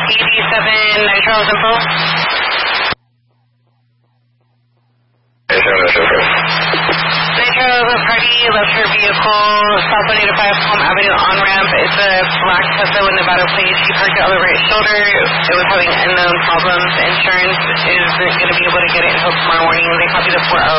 87 Nitro Info. Nitro, the party left her vehicle south 185 Palm Avenue on-ramp. It's a black Tesla with Nevada plate. She parked it on the right shoulder. It was having unknown problems. Insurance isn't going to be able to get it until tomorrow morning. They copy the 4-hour